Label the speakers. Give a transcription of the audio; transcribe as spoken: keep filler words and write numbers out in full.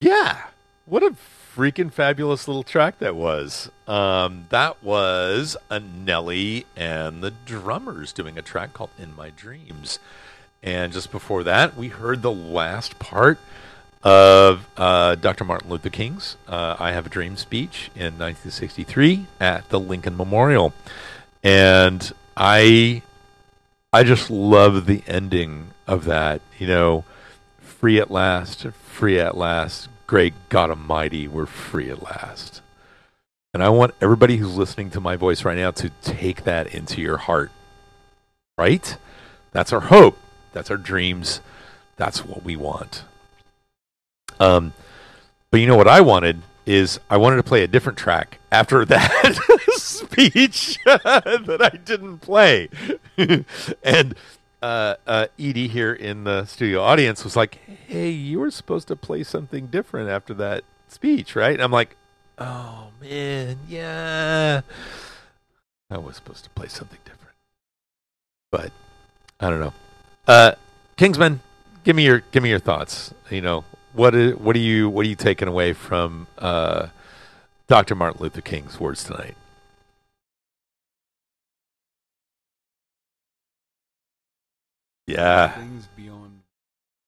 Speaker 1: Yeah. What a freaking fabulous little track that was. Um, that was a Nelly and the Drummers doing a track called In My Dreams. And just before that, we heard the last part of uh, Doctor Martin Luther King's uh, I Have a Dream speech in nineteen sixty-three at the Lincoln Memorial. And I I just love the ending of that. You know, free at last, free at last. Great God Almighty, we're free at last. And I want everybody who's listening to my voice right now to take that into your heart. Right? That's our hope. That's our dreams. That's what we want. Um, but you know what I wanted is I wanted to play a different track after that speech that I didn't play. and uh, uh, Edie here in the studio audience was like, hey, you were supposed to play something different after that speech, right? And I'm like, oh, man, yeah. I was supposed to play something different. But I don't know. Uh, Kingsman, give me your give me your thoughts. You know, what is, what are you what are you taking away from uh, Doctor Martin Luther King's words tonight? Yeah.
Speaker 2: Things beyond